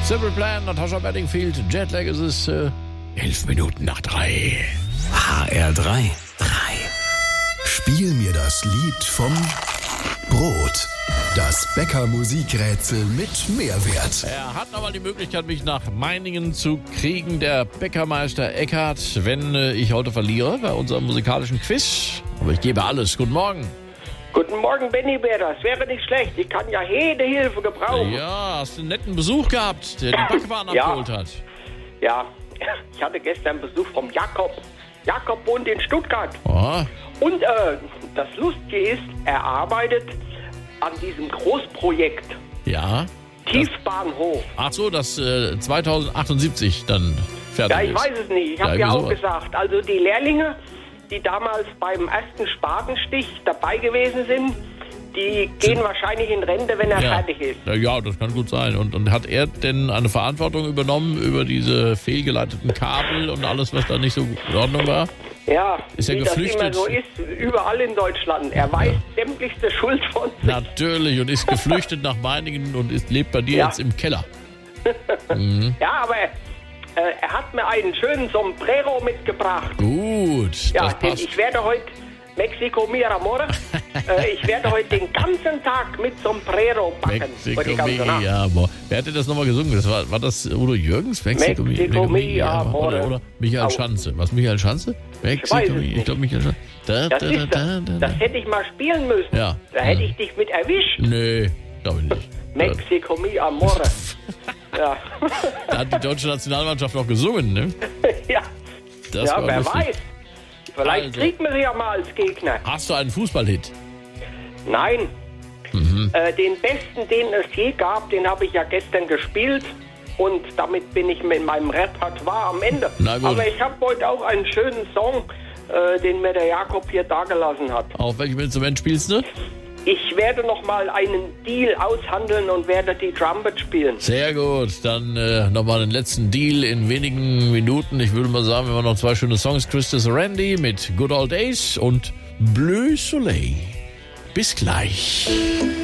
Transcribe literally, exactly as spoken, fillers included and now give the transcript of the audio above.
Simple Plan, Natascha Bedingfield, Jetlag, ist es äh, elf Minuten nach drei. H R drei. drei. Spiel mir das Lied vom Brot. Das Bäcker-Musikrätsel mit Mehrwert. Er hat nochmal die Möglichkeit, mich nach Meiningen zu kriegen, der Bäckermeister Eckhart, wenn äh, ich heute verliere bei unserem musikalischen Quiz. Aber ich gebe alles. Guten Morgen. Guten Morgen, Benny Bär, das wäre nicht schlecht. Ich kann ja jede Hilfe gebrauchen. Ja, hast du einen netten Besuch gehabt, der die Backwaren Ja. abgeholt hat. Ja, ich hatte gestern Besuch vom Jakob. Jakob wohnt in Stuttgart. Oh. Und äh, das Lustige ist, er arbeitet an diesem Großprojekt Ja. Tiefbahnhof. Ach so, das äh, zweitausendachtundsiebzig dann fertig Ja, ich ist. weiß es nicht. Ich Ja, habe ja irgendwie auch sowas. gesagt, also die Lehrlinge, die damals beim ersten Spatenstich dabei gewesen sind, die gehen wahrscheinlich in Rente, wenn er Ja. fertig ist. Ja, ja, das kann gut sein. Und, und hat er denn eine Verantwortung übernommen über diese fehlgeleiteten Kabel und alles, was da nicht so in Ordnung war? Ja, Ist er wie das geflüchtet? immer so ist, überall in Deutschland. Er weiß sämtlichste Schuld von sich. Natürlich, und ist geflüchtet nach Meiningen und ist, lebt bei dir Ja. jetzt im Keller. Ja, aber äh, er hat mir einen schönen Sombrero mitgebracht. Gut, Ja, das denn passt. ich werde heute, Mexico mi amor, äh, ich werde heute den ganzen Tag mit Sombrero backen. Mexico Für die ganze mi Nacht. amor. Wer hatte das nochmal gesungen? Das war, war das Udo Jürgens? Mexico, mi- Mexico mi amor. Oder, amor. oder Michael Au. Schanze. Was, Michael Schanze? Mexico, weiß es mi- ich nicht. glaube Michael Schanze. Da, Das da, ist da, das. da, da, Das hätte ich mal spielen müssen. Ja. Da hätte Ja. ich dich mit erwischt. Nee, glaube ich nicht. Mexico mi amor. Ja. Da hat die deutsche Nationalmannschaft noch gesungen, ne? ja. Das ja, war wer lustig. weiß. Vielleicht Also. kriegt man sie ja mal als Gegner. Hast du einen Fußballhit? Nein. Mhm. Äh, den besten, den es je gab, den habe ich ja gestern gespielt. Und damit bin ich mit meinem Repertoire am Ende. Na gut. Aber ich habe heute auch einen schönen Song, äh, den mir der Jakob hier dagelassen hat. Auf welchem Instrument spielst du? Ich werde noch mal einen Deal aushandeln und werde die Trumpet spielen. Sehr gut, dann äh, nochmal den letzten Deal in wenigen Minuten. Ich würde mal sagen, wir haben noch zwei schöne Songs. Christus Randy mit Good Old Days und Bleu Soleil. Bis gleich.